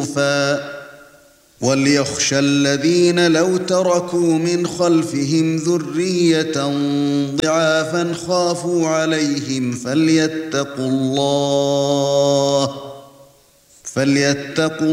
خُرُوفًا وَلْيَخْشَ الَّذِينَ لَوْ تَرَكُوا مِنْ خَلْفِهِمْ ذُرِّيَّةً ضِعَافًا خَافُوا عَلَيْهِمْ فَلْيَتَّقُوا